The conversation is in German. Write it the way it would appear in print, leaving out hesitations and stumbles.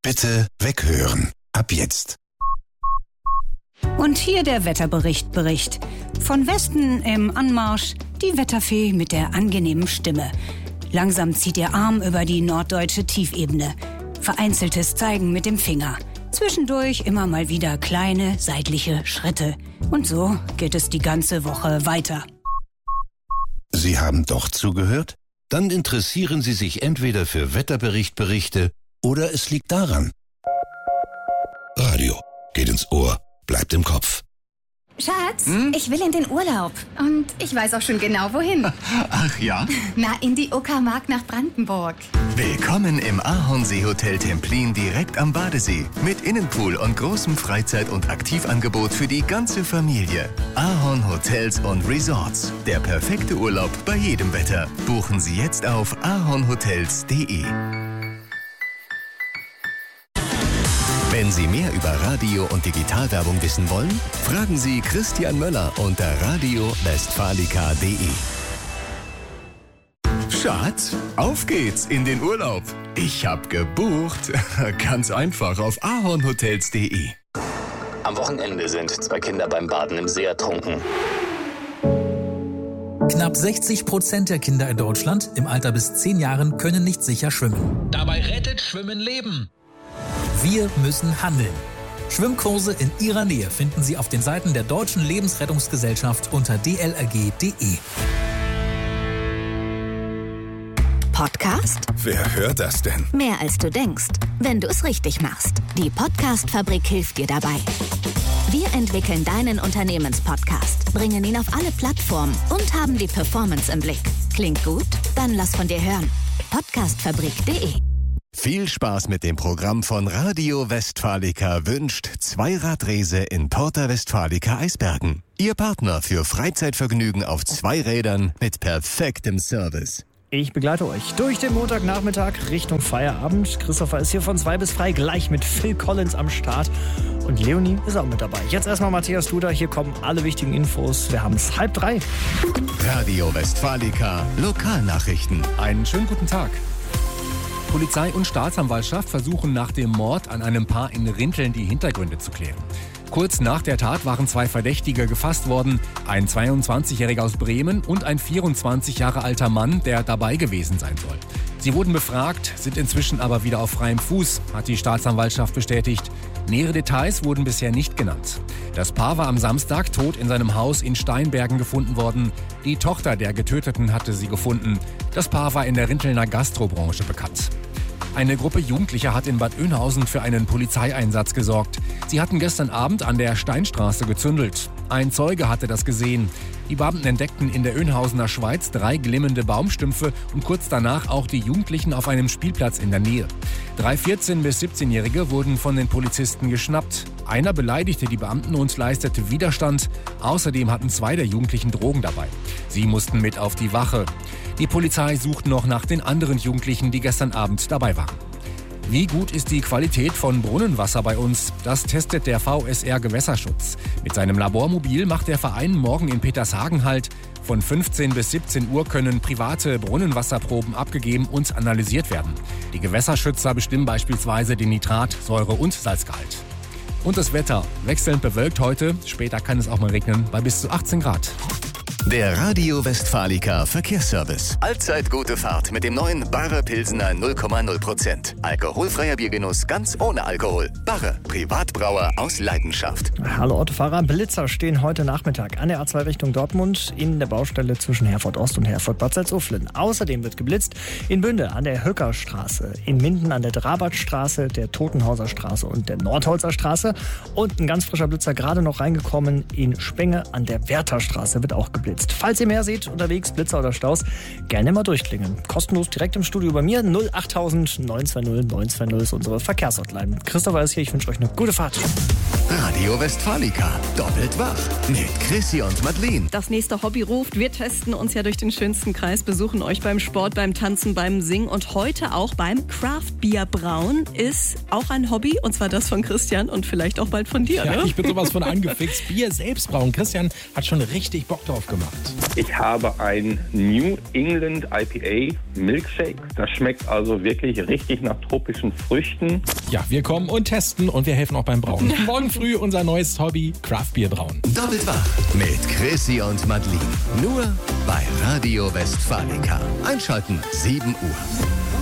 Bitte weghören. Ab jetzt. Und hier der Wetterbericht. Von Westen im Anmarsch die Wetterfee mit der angenehmen Stimme. Langsam zieht ihr Arm über die norddeutsche Tiefebene. Vereinzeltes Zeigen mit dem Finger. Zwischendurch immer mal wieder kleine seitliche Schritte. Und so geht es die ganze Woche weiter. Sie haben doch zugehört? Dann interessieren Sie sich entweder für Wetterberichte oder es liegt daran. Radio geht ins Ohr, bleibt im Kopf. Schatz, ich will in den Urlaub. Und ich weiß auch schon genau, wohin. Ach ja? Na, in die Uckermark nach Brandenburg. Willkommen im Ahornsee-Hotel Templin direkt am Badesee. Mit Innenpool und großem Freizeit- und Aktivangebot für die ganze Familie. Ahorn Hotels und Resorts. Der perfekte Urlaub bei jedem Wetter. Buchen Sie jetzt auf ahornhotels.de. Wenn Sie mehr über Radio- und Digitalwerbung wissen wollen, fragen Sie Christian Möller unter radiowestfalica.de. Schatz, auf geht's in den Urlaub. Ich hab gebucht. Ganz einfach auf ahornhotels.de. Am Wochenende sind 2 Kinder beim Baden im See ertrunken. Knapp 60% der Kinder in Deutschland im Alter bis 10 Jahren können nicht sicher schwimmen. Dabei rettet Schwimmen Leben. Wir müssen handeln. Schwimmkurse in Ihrer Nähe finden Sie auf den Seiten der Deutschen Lebensrettungsgesellschaft unter dlrg.de. Podcast? Wer hört das denn? Mehr als du denkst, wenn du es richtig machst. Die Podcast-Fabrik hilft dir dabei. Wir entwickeln deinen Unternehmenspodcast, bringen ihn auf alle Plattformen und haben die Performance im Blick. Klingt gut? Dann lass von dir hören. Podcastfabrik.de. Viel Spaß mit dem Programm von Radio Westfalica wünscht Zweiradrese in Porta Westfalica Eisbergen. Ihr Partner für Freizeitvergnügen auf 2 Rädern mit perfektem Service. Ich begleite euch durch den Montagnachmittag Richtung Feierabend. Christopher ist hier von 2 bis 3 gleich mit Phil Collins am Start. Und Leonie ist auch mit dabei. Jetzt erstmal Matthias Duda. Hier kommen alle wichtigen Infos. Wir haben es 2:30. Radio Westfalica Lokalnachrichten. Einen schönen guten Tag. Polizei und Staatsanwaltschaft versuchen nach dem Mord an einem Paar in Rinteln die Hintergründe zu klären. Kurz nach der Tat waren 2 Verdächtige gefasst worden, ein 22-Jähriger aus Bremen und ein 24 Jahre alter Mann, der dabei gewesen sein soll. Sie wurden befragt, sind inzwischen aber wieder auf freiem Fuß, hat die Staatsanwaltschaft bestätigt. Nähere Details wurden bisher nicht genannt. Das Paar war am Samstag tot in seinem Haus in Steinbergen gefunden worden. Die Tochter der Getöteten hatte sie gefunden. Das Paar war in der Rintelner Gastrobranche bekannt. Eine Gruppe Jugendlicher hat in Bad Oeynhausen für einen Polizeieinsatz gesorgt. Sie hatten gestern Abend an der Steinstraße gezündelt. Ein Zeuge hatte das gesehen. Die Beamten entdeckten in der Oeynhausener Schweiz 3 glimmende Baumstümpfe und kurz danach auch die Jugendlichen auf einem Spielplatz in der Nähe. 3 14- bis 17-Jährige wurden von den Polizisten geschnappt. Einer beleidigte die Beamten und leistete Widerstand. Außerdem hatten 2 der Jugendlichen Drogen dabei. Sie mussten mit auf die Wache. Die Polizei sucht noch nach den anderen Jugendlichen, die gestern Abend dabei waren. Wie gut ist die Qualität von Brunnenwasser bei uns? Das testet der VSR Gewässerschutz. Mit seinem Labormobil macht der Verein morgen in Petershagen Halt. Von 15 bis 17 Uhr können private Brunnenwasserproben abgegeben und analysiert werden. Die Gewässerschützer bestimmen beispielsweise den Nitrat-, Säure- und Salzgehalt. Und das Wetter. Wechselnd bewölkt heute. Später kann es auch mal regnen bei bis zu 18 Grad. Der Radio Westfalica Verkehrsservice. Allzeit gute Fahrt mit dem neuen Barre Pilsener 0,0%. Alkoholfreier Biergenuss ganz ohne Alkohol. Barre, Privatbrauer aus Leidenschaft. Hallo Autofahrer, Blitzer stehen heute Nachmittag an der A2 Richtung Dortmund in der Baustelle zwischen Herford Ost und Herford Bad Salzuflen. Außerdem wird geblitzt in Bünde an der Höckerstraße, in Minden an der Drabertstraße, der Totenhauser Straße und der Nordholzer Straße. Und ein ganz frischer Blitzer gerade noch reingekommen in Spenge an der Wertherstraße wird auch geblitzt. Falls ihr mehr seht, unterwegs, Blitzer oder Staus, gerne mal durchklingeln. Kostenlos direkt im Studio bei mir. 08000 920 920 ist unsere Verkehrshotline. Christopher ist hier, ich wünsche euch eine gute Fahrt. Radio Westfalica, doppelt wach mit Chrissy und Madeleine. Das nächste Hobby ruft. Wir testen uns ja durch den schönsten Kreis, besuchen euch beim Sport, beim Tanzen, beim Singen und heute auch beim Craft-Bier brauen ist auch ein Hobby und zwar das von Christian und vielleicht auch bald von dir, Ja, ne? ich bin sowas von angefixt. Bier selbst brauen. Christian hat schon richtig Bock drauf gemacht. gemacht. Ich habe ein New England IPA Milkshake. Das schmeckt also wirklich richtig nach tropischen Früchten. Ja, wir kommen und testen und wir helfen auch beim Brauen. Morgen früh unser neues Hobby, Craftbier brauen. Doppelt wach mit Chrissy und Madeline. Nur bei Radio Westfalica. Einschalten, 7 Uhr.